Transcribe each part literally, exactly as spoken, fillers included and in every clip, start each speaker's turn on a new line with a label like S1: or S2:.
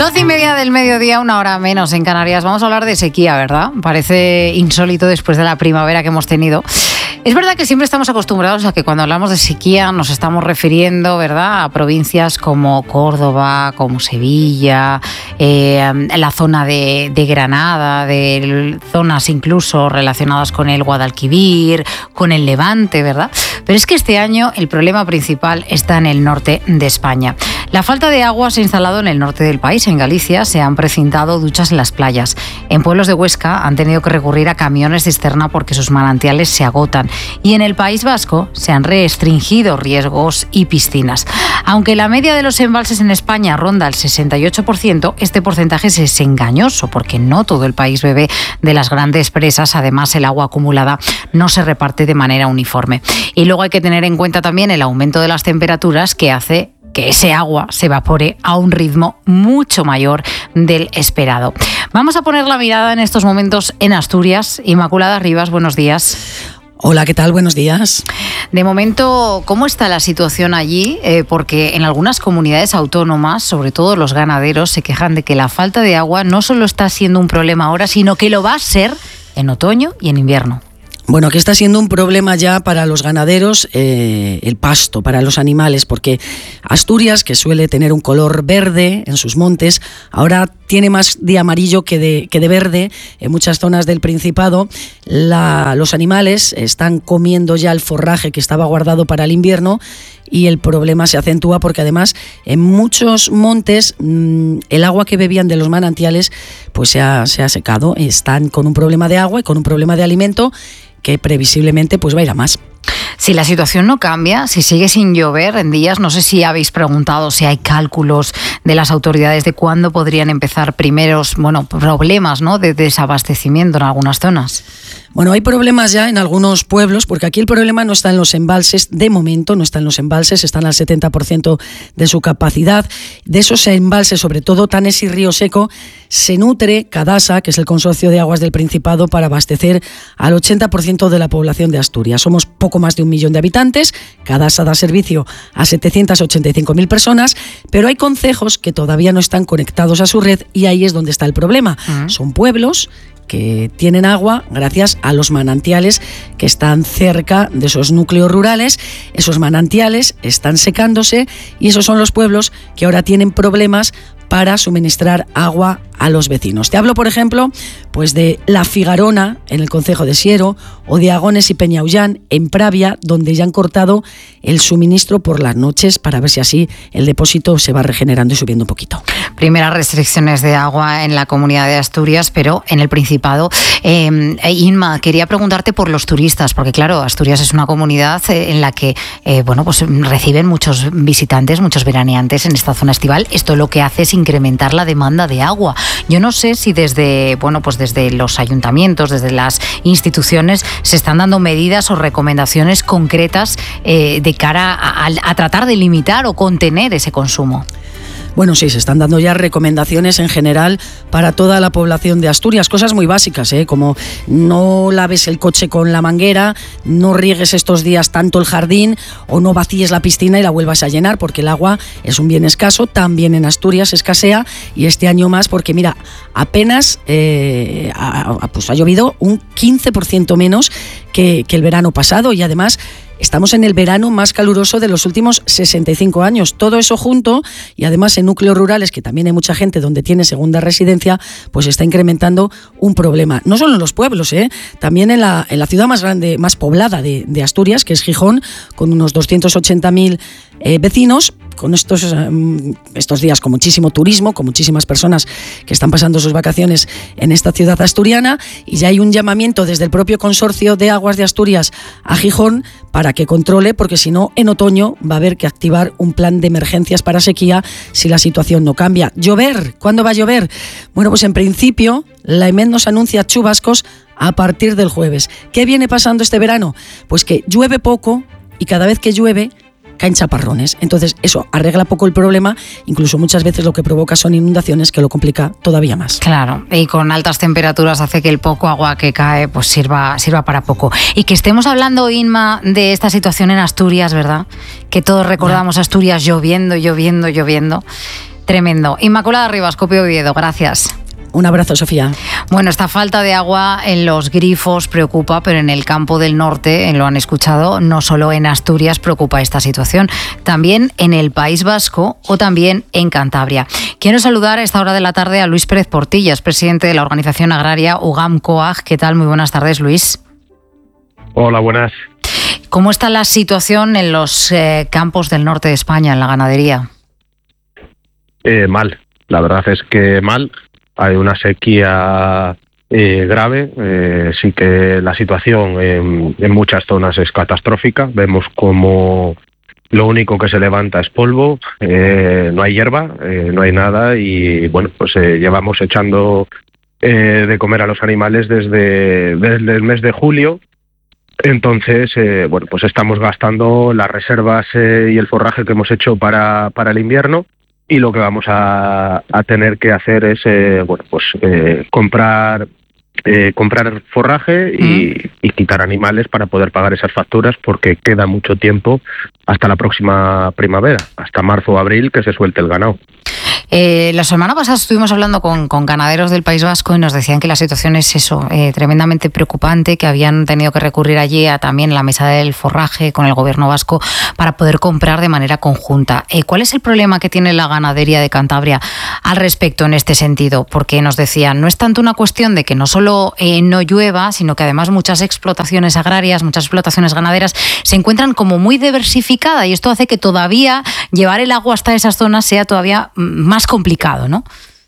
S1: Doce y media del mediodía, una hora menos en Canarias. Vamos a hablar de sequía, ¿verdad? Parece insólito después de la primavera que hemos tenido. Es verdad que siempre estamos acostumbrados a que cuando hablamos de sequía nos estamos refiriendo, ¿verdad?, a provincias como Córdoba, como Sevilla, eh, la zona de, de Granada, de zonas incluso relacionadas con el Guadalquivir, con el Levante, ¿verdad? Pero es que este año el problema principal está en el norte de España. La falta de agua se ha instalado en el norte del país. En Galicia se han precintado duchas en las playas. En pueblos de Huesca han tenido que recurrir a camiones cisterna porque sus manantiales se agotan. Y en el País Vasco se han restringido riegos y piscinas. Aunque la media de los embalses en España ronda el sesenta y ocho por ciento, este porcentaje es engañoso porque no todo el país bebe de las grandes presas. Además, el agua acumulada no se reparte de manera uniforme. Y luego hay que tener en cuenta también el aumento de las temperaturas que hace que ese agua se evapore a un ritmo mucho mayor del esperado. Vamos a poner la mirada en estos momentos en Asturias. Inmaculada Rivas, buenos días.
S2: Hola, ¿qué tal? Buenos días.
S1: De momento, ¿cómo está la situación allí? Eh, porque en algunas comunidades autónomas, sobre todo los ganaderos, se quejan de que la falta de agua no solo está siendo un problema ahora, sino que lo va a ser en otoño y en invierno.
S2: Bueno, aquí está siendo un problema ya para los ganaderos eh, el pasto, para los animales, porque Asturias, que suele tener un color verde en sus montes, ahora tiene más de amarillo que de, que de verde. En muchas zonas del Principado la, los animales están comiendo ya el forraje que estaba guardado para el invierno y el problema se acentúa porque además en muchos montes mmm, el agua que bebían de los manantiales pues se ha, se ha secado. Están con un problema de agua y con un problema de alimento que previsiblemente pues va a ir a más.
S1: Si la situación no cambia, si sigue sin llover en días, no sé si habéis preguntado si hay cálculos de las autoridades de cuándo podrían empezar primeros, bueno, problemas, ¿no?, de desabastecimiento en algunas zonas.
S2: Bueno, hay problemas ya en algunos pueblos, porque aquí el problema no está en los embalses, de momento no está en los embalses, están al setenta por ciento de su capacidad. De esos embalses, sobre todo Tanes y Río Seco, se nutre Cadasa, que es el consorcio de aguas del Principado, para abastecer al ochenta por ciento de la población de Asturias. Somos poco más de un millón de habitantes, Cadasa da servicio a setecientas ochenta y cinco mil personas, pero hay concejos que todavía no están conectados a su red y ahí es donde está el problema. Uh-huh. Son pueblos que tienen agua gracias a los manantiales que están cerca de esos núcleos rurales. Esos manantiales están secándose y esos son los pueblos que ahora tienen problemas para suministrar agua a los vecinos. Te hablo, por ejemplo, pues de La Figarona, en el concejo de Siero, o de Agones y Peñaullán, en Pravia, donde ya han cortado el suministro por las noches para ver si así el depósito se va regenerando y subiendo un poquito.
S1: Primeras restricciones de agua en la comunidad de Asturias, pero en el Principado. Eh, Inma, quería preguntarte por los turistas, porque claro, Asturias es una comunidad en la que eh, bueno, pues reciben muchos visitantes, muchos veraneantes en esta zona estival. Esto lo que hace es incrementar la demanda de agua. Yo no sé si desde, bueno, pues desde los ayuntamientos, desde las instituciones, se están dando medidas o recomendaciones concretas eh, de cara a, a, a tratar de limitar o contener ese consumo.
S2: Bueno, sí, se están dando ya recomendaciones en general para toda la población de Asturias, cosas muy básicas, ¿eh? Como no laves el coche con la manguera, no riegues estos días tanto el jardín o no vacíes la piscina y la vuelvas a llenar, porque el agua es un bien escaso, también en Asturias escasea y este año más porque mira, apenas eh, ha, pues ha llovido un quince por ciento menos que, que el verano pasado y además estamos en el verano más caluroso de los últimos sesenta y cinco años. Todo eso junto y además en núcleos rurales, que también hay mucha gente donde tiene segunda residencia, pues está incrementando un problema. No solo en los pueblos, ¿eh? También en la, en la ciudad más grande, más poblada de, de Asturias, que es Gijón, con unos doscientos ochenta mil eh, vecinos, con estos, um, estos días con muchísimo turismo, con muchísimas personas que están pasando sus vacaciones en esta ciudad asturiana, y ya hay un llamamiento desde el propio Consorcio de Aguas de Asturias a Gijón para que controle, porque si no, en otoño va a haber que activar un plan de emergencias para sequía si la situación no cambia. ¿Llover? ¿Cuándo va a llover? Bueno, pues en principio la E M E D nos anuncia chubascos a partir del jueves. ¿Qué viene pasando este verano? Pues que llueve poco y cada vez que llueve caen chaparrones. Entonces eso arregla poco el problema, incluso muchas veces lo que provoca son inundaciones, que lo complica todavía más.
S1: Claro, y con altas temperaturas hace que el poco agua que cae pues sirva, sirva para poco. Y que estemos hablando, Inma, de esta situación en Asturias, ¿verdad? Que todos recordamos Asturias lloviendo, lloviendo, lloviendo. Tremendo. Inmaculada Rivas, Copio Oviedo, gracias.
S2: Un abrazo, Sofía.
S1: Bueno, esta falta de agua en los grifos preocupa, pero en el campo del norte, en lo han escuchado, no solo en Asturias preocupa esta situación, también en el País Vasco o también en Cantabria. Quiero saludar a esta hora de la tarde a Luis Pérez Portillas, presidente de la organización agraria UGAM COAG. ¿Qué tal? Muy buenas tardes, Luis.
S3: Hola, buenas.
S1: ¿Cómo está la situación en los eh, campos del norte de España, en la ganadería?
S3: Eh, mal, la verdad es que mal. Hay una sequía eh, grave, eh, sí que la situación en, en muchas zonas es catastrófica. Vemos como lo único que se levanta es polvo, eh, no hay hierba, eh, no hay nada y bueno, pues eh, llevamos echando eh, de comer a los animales desde, desde el mes de julio. Entonces, eh, bueno, pues estamos gastando las reservas eh, y el forraje que hemos hecho para, para el invierno. Y lo que vamos a, a tener que hacer es, eh, bueno, pues eh, comprar eh, comprar forraje y, y quitar animales para poder pagar esas facturas, porque queda mucho tiempo hasta la próxima primavera, hasta marzo o abril, que se suelte el ganado.
S1: Eh, la semana pasada estuvimos hablando con, con ganaderos del País Vasco y nos decían que la situación es eso, eh, tremendamente preocupante, que habían tenido que recurrir allí a también la mesa del forraje con el gobierno vasco para poder comprar de manera conjunta. Eh, ¿Cuál es el problema que tiene la ganadería de Cantabria al respecto en este sentido? Porque nos decían, no es tanto una cuestión de que no solo eh, no llueva, sino que además muchas explotaciones agrarias, muchas explotaciones ganaderas se encuentran como muy diversificadas y esto hace que todavía llevar el agua hasta esas zonas sea todavía más complicado, ¿no?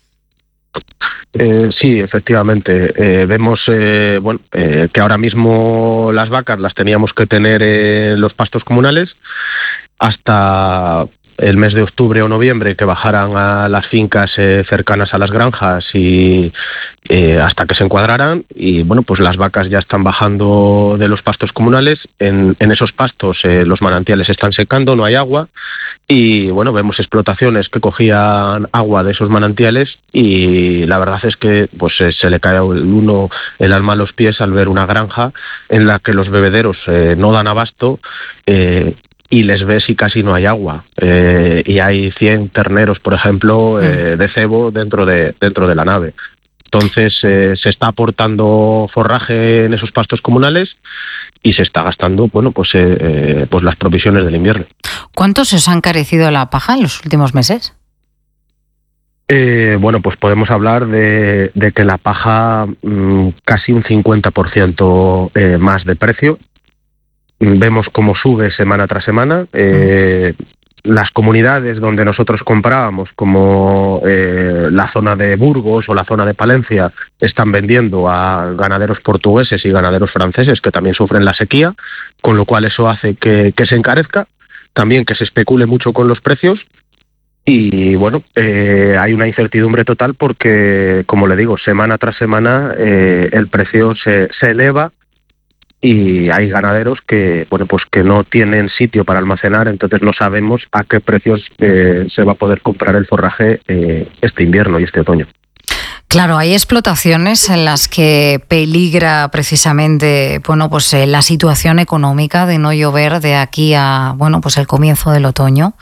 S3: Eh, sí, efectivamente. Eh, vemos eh, bueno, eh, que ahora mismo las vacas las teníamos que tener en los pastos comunales hasta el mes de octubre o noviembre, que bajaran a las fincas eh, cercanas a las granjas y eh, hasta que se encuadraran. Y bueno, pues las vacas ya están bajando de los pastos comunales. En, en esos pastos eh, los manantiales están secando, no hay agua. Y bueno, vemos explotaciones que cogían agua de esos manantiales y la verdad es que pues se le cae el uno el alma a los pies al ver una granja en la que los bebederos eh, no dan abasto eh, y les ves y casi no hay agua. Eh, y hay cien terneros, por ejemplo, eh, de cebo dentro de, dentro de la nave. Entonces eh, se está aportando forraje en esos pastos comunales y se está gastando, bueno, pues, eh, eh, pues las provisiones del invierno.
S1: ¿Cuánto se os ha encarecido la paja en los últimos meses?
S3: Eh, bueno, pues podemos hablar de, de que la paja mmm, casi un cincuenta por ciento eh, más de precio. Vemos cómo sube semana tras semana. Eh, las comunidades donde nosotros comprábamos, como eh, la zona de Burgos o la zona de Palencia, están vendiendo a ganaderos portugueses y ganaderos franceses que también sufren la sequía, con lo cual eso hace que, que se encarezca, también que se especule mucho con los precios. Y bueno, eh, hay una incertidumbre total porque, como le digo, semana tras semana eh, el precio se, se eleva. Y hay ganaderos que bueno pues que no tienen sitio para almacenar, entonces no sabemos a qué precios eh, se va a poder comprar el forraje eh, este invierno y este otoño.
S1: Claro, hay explotaciones en las que peligra precisamente bueno pues eh, la situación económica de no llover de aquí a bueno pues el comienzo del otoño.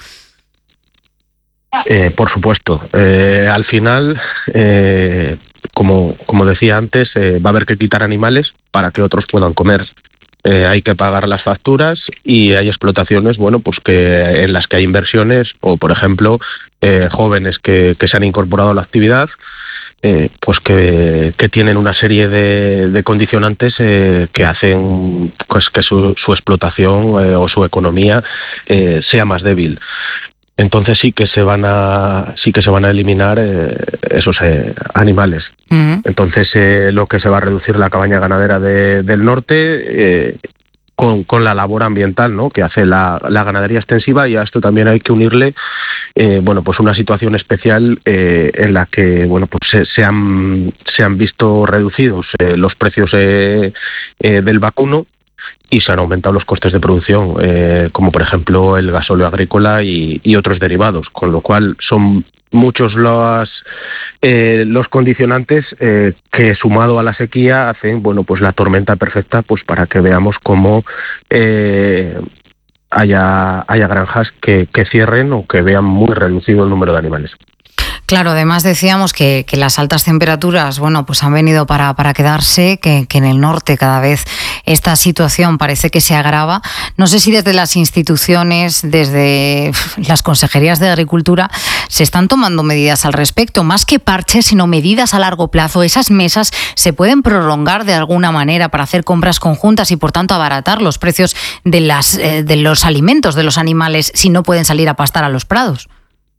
S3: Eh, por supuesto. Eh, al final, eh, como, como decía antes, eh, va a haber que quitar animales para que otros puedan comer. Eh, hay que pagar las facturas y hay explotaciones, bueno, pues que en las que hay inversiones o, por ejemplo, eh, jóvenes que, que se han incorporado a la actividad, eh, pues que, que tienen una serie de, de condicionantes eh, que hacen pues que su, su explotación eh, o su economía eh, sea más débil. Entonces sí que se van a sí que se van a eliminar eh, esos eh, animales. Uh-huh. Entonces eh, lo que se va a reducir la cabaña ganadera de, del norte eh, con, con la labor ambiental, ¿no?, que hace la, la ganadería extensiva, y a esto también hay que unirle eh, bueno pues una situación especial eh, en la que bueno pues se, se han se han visto reducidos eh, los precios eh, eh, del vacuno. Y se han aumentado los costes de producción, eh, como por ejemplo el gasóleo agrícola y, y otros derivados, con lo cual son muchos los, eh, los condicionantes eh, que, sumado a la sequía, hacen bueno pues la tormenta perfecta pues para que veamos cómo eh, haya, haya granjas que, que cierren o que vean muy reducido el número de animales.
S1: Claro, además decíamos que, que las altas temperaturas, bueno, pues han venido para, para quedarse, que, que en el norte cada vez esta situación parece que se agrava. No sé si desde las instituciones, desde las consejerías de Agricultura, se están tomando medidas al respecto, más que parches, sino medidas a largo plazo. Esas mesas se pueden prolongar de alguna manera para hacer compras conjuntas y, por tanto, abaratar los precios de, las, eh, de los alimentos de los animales si no pueden salir a pastar a los prados.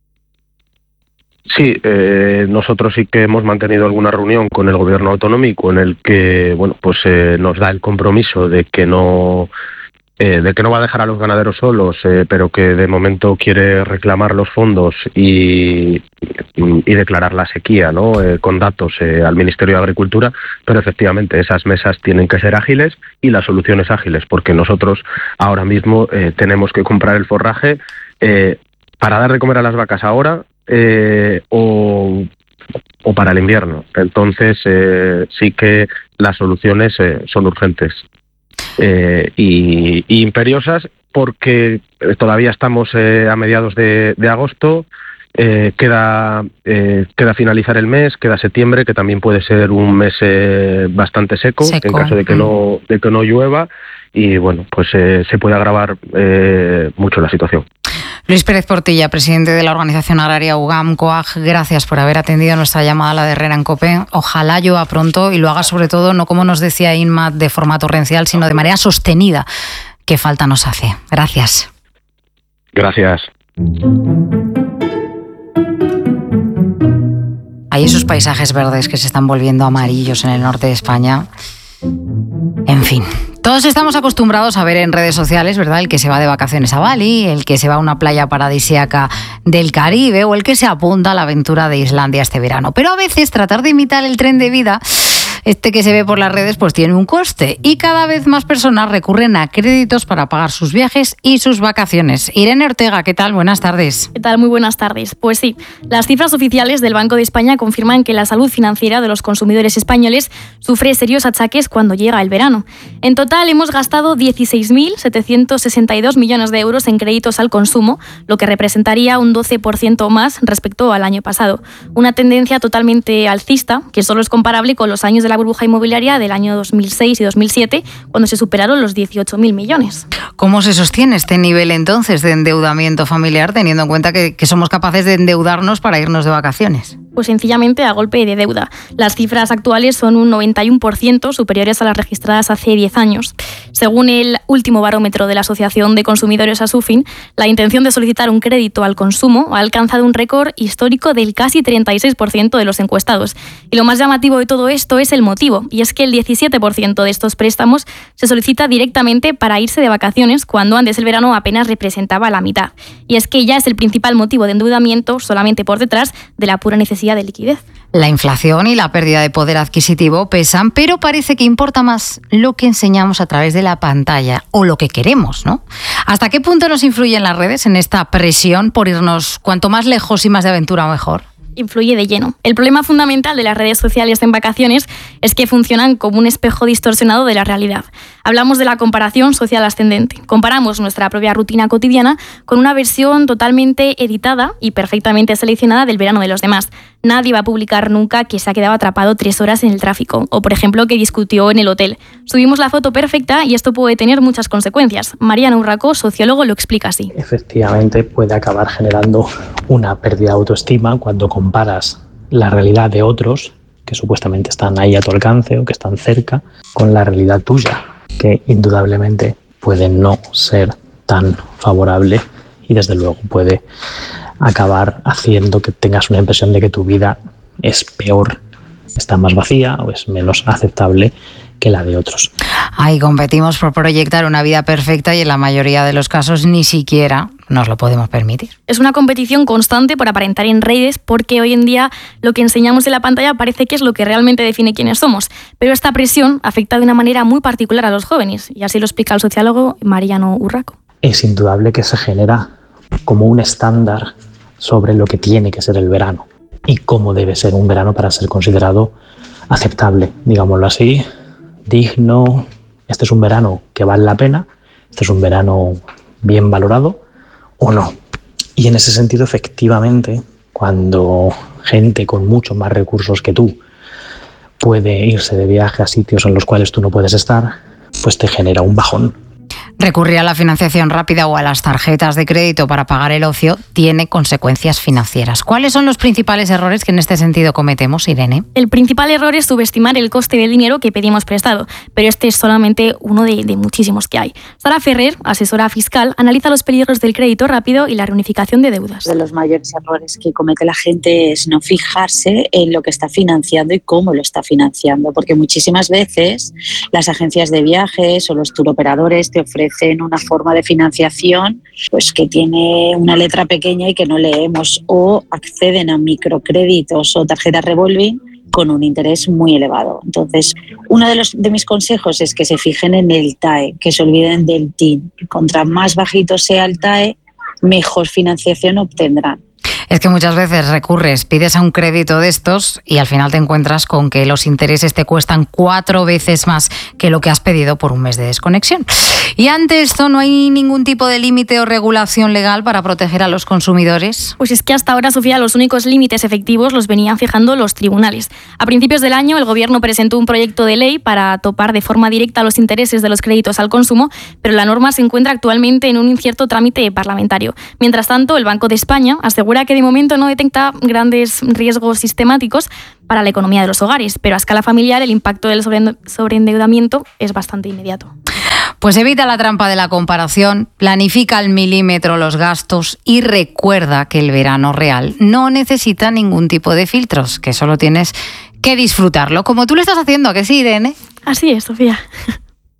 S3: Sí, eh, nosotros sí que hemos mantenido alguna reunión con el gobierno autonómico en el que, bueno, pues eh, nos da el compromiso de que no eh, de que no va a dejar a los ganaderos solos, eh, pero que de momento quiere reclamar los fondos y, y declarar la sequía, ¿no? Eh, con datos eh, al Ministerio de Agricultura, pero efectivamente esas mesas tienen que ser ágiles y las soluciones ágiles, porque nosotros ahora mismo eh, tenemos que comprar el forraje eh, para dar de comer a las vacas ahora. Eh, o, o para el invierno. Entonces eh, sí que las soluciones eh, son urgentes eh, y, y imperiosas, porque todavía estamos eh, a mediados de, de agosto, eh, queda, eh, queda finalizar el mes, queda septiembre, que también puede ser un mes eh, bastante seco, seco, en caso de que no, de que no llueva, y bueno, pues eh, se puede agravar eh, mucho la situación.
S1: Luis Pérez Portilla, presidente de la organización agraria UGAM-COAG, gracias por haber atendido nuestra llamada a la de Herrera en COPE. Ojalá llueva pronto y lo haga sobre todo, no como nos decía Inma, de forma torrencial, sino de manera sostenida, que falta nos hace. Gracias.
S3: Gracias.
S1: Hay esos paisajes verdes que se están volviendo amarillos en el norte de España. En fin, todos estamos acostumbrados a ver en redes sociales, ¿verdad?, el que se va de vacaciones a Bali, el que se va a una playa paradisíaca del Caribe o el que se apunta a la aventura de Islandia este verano. Pero a veces tratar de imitar el tren de vida, este que se ve por las redes, pues tiene un coste y cada vez más personas recurren a créditos para pagar sus viajes y sus vacaciones. Irene Ortega, ¿qué tal? Buenas tardes.
S4: ¿Qué tal? Muy buenas tardes. Pues sí, las cifras oficiales del Banco de España confirman que la salud financiera de los consumidores españoles sufre serios achaques cuando llega el verano. En total hemos gastado dieciséis mil setecientos sesenta y dos millones de euros en créditos al consumo, lo que representaría un doce por ciento más respecto al año pasado. Una tendencia totalmente alcista que solo es comparable con los años de la burbuja inmobiliaria del año dos mil seis y dos mil siete, cuando se superaron los dieciocho mil millones.
S1: ¿Cómo se sostiene este nivel entonces de endeudamiento familiar, teniendo en cuenta que, que somos capaces de endeudarnos para irnos de vacaciones?
S4: Pues sencillamente a golpe de deuda. Las cifras actuales son un noventa y uno por ciento superiores a las registradas hace diez años. Según el último barómetro de la Asociación de Consumidores Asufin, la intención de solicitar un crédito al consumo ha alcanzado un récord histórico del casi treinta y seis por ciento de los encuestados. Y lo más llamativo de todo esto es el motivo, y es que el diecisiete por ciento de estos préstamos se solicita directamente para irse de vacaciones, cuando antes el verano apenas representaba la mitad. Y es que ya es el principal motivo de endeudamiento, solamente por detrás de la pura necesidad de liquidez.
S1: La inflación y la pérdida de poder adquisitivo pesan, pero parece que importa más lo que enseñamos a través de la pantalla o lo que queremos, ¿no? ¿Hasta qué punto nos influyen las redes en esta presión por irnos cuanto más lejos y más de aventura mejor?
S4: Influye de lleno. El problema fundamental de las redes sociales en vacaciones es que funcionan como un espejo distorsionado de la realidad. Hablamos de la comparación social ascendente. Comparamos nuestra propia rutina cotidiana con una versión totalmente editada y perfectamente seleccionada del verano de los demás. Nadie va a publicar nunca que se ha quedado atrapado tres horas en el tráfico o, por ejemplo, que discutió en el hotel. Subimos la foto perfecta y esto puede tener muchas consecuencias. Mariano Urraco, sociólogo, lo explica así.
S5: Efectivamente, puede acabar generando una pérdida de autoestima cuando comparas la realidad de otros, que supuestamente están ahí a tu alcance o que están cerca, con la realidad tuya, que indudablemente puede no ser tan favorable y desde luego puede acabar haciendo que tengas una impresión de que tu vida es peor, está más vacía o es menos aceptable que la de otros.
S1: Ahí competimos por proyectar una vida perfecta y en la mayoría de los casos ni siquiera nos lo podemos permitir.
S4: Es una competición constante por aparentar en redes, porque hoy en día lo que enseñamos en la pantalla parece que es lo que realmente define quiénes somos. Pero esta presión afecta de una manera muy particular a los jóvenes, y así lo explica el sociólogo Mariano Urraco.
S5: Es indudable que se genera como un estándar sobre lo que tiene que ser el verano y cómo debe ser un verano para ser considerado aceptable, digámoslo así, digno. Este es un verano que vale la pena, este es un verano bien valorado o no. Y en ese sentido, efectivamente, cuando gente con mucho más recursos que tú puede irse de viaje a sitios en los cuales tú no puedes estar, pues te genera un bajón.
S1: Recurrir a la financiación rápida o a las tarjetas de crédito para pagar el ocio tiene consecuencias financieras. ¿Cuáles son los principales errores que en este sentido cometemos, Irene?
S4: El principal error es subestimar el coste del dinero que pedimos prestado, pero este es solamente uno de, de muchísimos que hay. Sara Ferrer, asesora fiscal, analiza los peligros del crédito rápido y la reunificación de deudas.
S6: De los mayores errores que comete la gente es no fijarse en lo que está financiando y cómo lo está financiando, porque muchísimas veces las agencias de viajes o los turoperadores te ofrecen una forma de financiación pues que tiene una letra pequeña y que no leemos, o acceden a microcréditos o tarjetas revolving con un interés muy elevado. Entonces, uno de, los, de mis consejos es que se fijen en el T A E, que se olviden del T I N. Contra más bajito sea el T A E, mejor financiación obtendrán.
S1: Es que muchas veces recurres, pides a un crédito de estos y al final te encuentras con que los intereses te cuestan cuatro veces más que lo que has pedido por un mes de desconexión. Y ante esto, ¿no hay ningún tipo de límite o regulación legal para proteger a los consumidores?
S4: Pues es que hasta ahora, Sofía, los únicos límites efectivos los venían fijando los tribunales. A principios del año, el Gobierno presentó un proyecto de ley para topar de forma directa los intereses de los créditos al consumo, pero la norma se encuentra actualmente en un incierto trámite parlamentario. Mientras tanto, el Banco de España asegura que de momento no detecta grandes riesgos sistemáticos para la economía de los hogares, pero a escala familiar el impacto del sobreendeudamiento es bastante inmediato.
S1: Pues evita la trampa de la comparación, planifica al milímetro los gastos y recuerda que el verano real no necesita ningún tipo de filtros, que solo tienes que disfrutarlo, como tú lo estás haciendo, ¿a que sí, Irene?
S4: Así es, Sofía.